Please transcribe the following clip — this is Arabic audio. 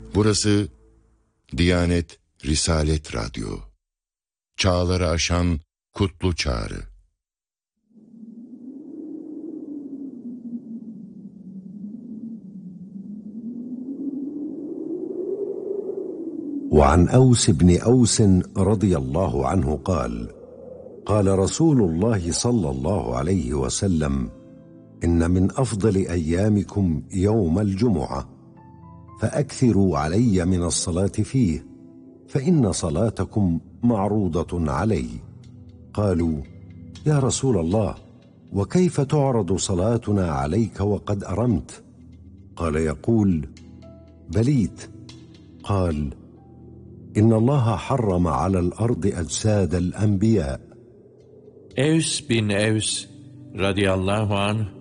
Burası Diyanet Risalet Radyo. Çağları aşan kutlu çağrı. وعن أوس بن أوس رضي الله عنه قال: قال رسول الله صلى الله عليه وسلم: إن من أفضل أيامكم يوم الجمعة، فأكثروا علي من الصلاة فيه، فإن صلاتكم معروضة علي. قالوا: يا رسول الله، وكيف تعرض صلاتنا عليك وقد أرمت؟ قال: يقول: بليت. قال: إن الله حرم على الأرض أجساد الأنبياء. Evs bin Evs radıyallahu anh